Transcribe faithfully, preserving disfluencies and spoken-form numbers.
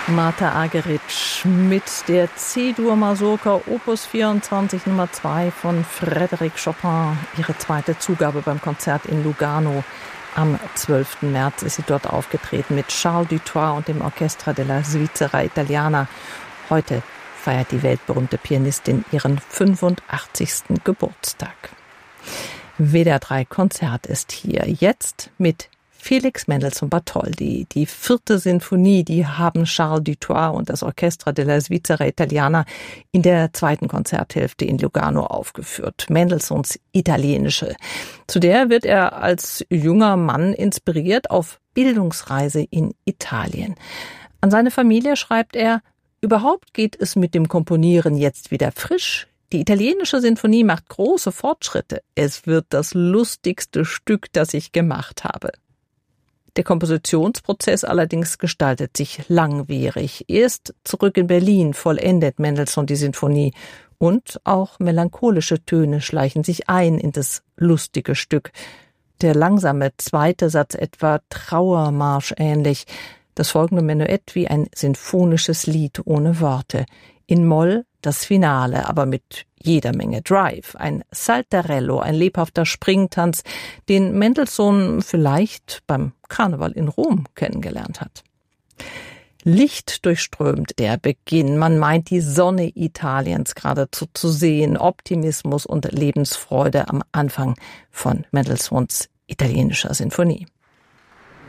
Martha Argerich mit der C-Dur-Mazurka Opus vierundzwanzig Nummer zwei von Frédéric Chopin. Ihre zweite Zugabe beim Konzert in Lugano. Am zwölften März ist sie dort aufgetreten mit Charles Dutoit und dem Orchestra della Svizzera Italiana. Heute feiert die weltberühmte Pianistin ihren fünfundachtzigsten Geburtstag. W D R drei Konzert ist hier jetzt mit Felix Mendelssohn Bartholdy. Die vierte Sinfonie, die haben Charles Dutoit und das Orchestra della Svizzera Italiana in der zweiten Konzerthälfte in Lugano aufgeführt. Mendelssohns italienische. Zu der wird er als junger Mann inspiriert auf Bildungsreise in Italien. An seine Familie schreibt er: Überhaupt geht es mit dem Komponieren jetzt wieder frisch. Die italienische Sinfonie macht große Fortschritte. Es wird das lustigste Stück, das ich gemacht habe. Der Kompositionsprozess allerdings gestaltet sich langwierig. Erst zurück in Berlin vollendet Mendelssohn die Sinfonie und auch melancholische Töne schleichen sich ein in das lustige Stück. Der langsame zweite Satz etwa Trauermarsch ähnlich. Das folgende Menuett wie ein sinfonisches Lied ohne Worte. In Moll das Finale, aber mit jeder Menge Drive. Ein Saltarello, ein lebhafter Springtanz, den Mendelssohn vielleicht beim Karneval in Rom kennengelernt hat. Licht durchströmt der Beginn. Man meint, die Sonne Italiens geradezu zu sehen. Optimismus und Lebensfreude am Anfang von Mendelssohns italienischer Sinfonie.